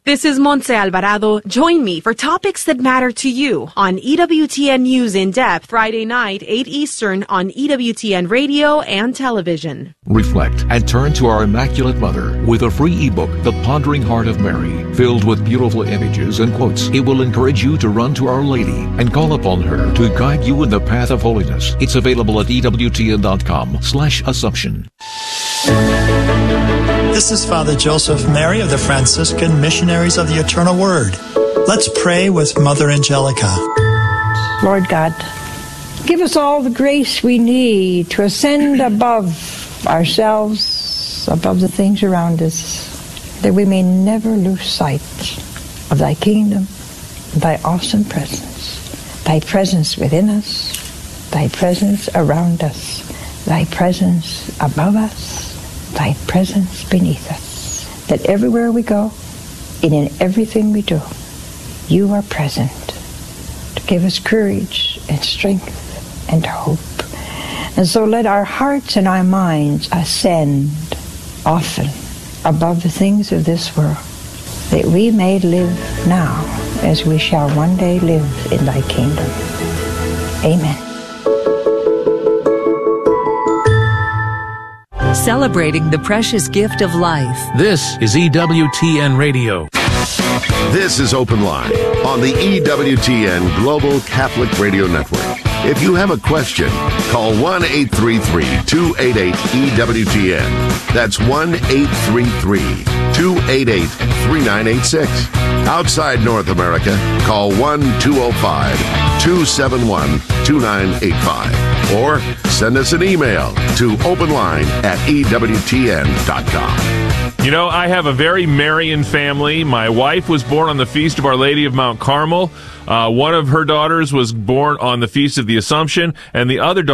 This is Montse Alvarado. Join me for topics that matter to you on EWTN News in Depth, Friday night, 8 Eastern on EWTN Radio and Television. Reflect and turn to our Immaculate Mother with a free ebook, The Pondering Heart of Mary, filled with beautiful images and quotes. It will encourage you to run to Our Lady and call upon her to guide you in the path of holiness. It's available at EWTN.com/Assumption. This is Father Joseph Mary of the Franciscan Missionaries of the Eternal Word. Let's pray with Mother Angelica. Lord God, give us all the grace we need to ascend above ourselves, above the things around us, that we may never lose sight of Thy kingdom, Thy awesome presence, Thy presence within us, Thy presence around us, Thy presence above us, Thy presence beneath us, that everywhere we go and in everything we do, You are present to give us courage and strength and hope. And so let our hearts and our minds ascend often above the things of this world, that we may live now as we shall one day live in Thy kingdom. Amen. Celebrating the precious gift of life. This is EWTN Radio. This is Open Line on the EWTN Global Catholic Radio Network. If you have a question, call 1-833-288-EWTN. That's 1-833-288-3986. Outside North America, call 1-205-271-2985. Or send us an email to openline@EWTN.com. You know, I have a very Marian family. My wife was born on the Feast of Our Lady of Mount Carmel. One of her daughters was born on the Feast of the Assumption, and the other daughter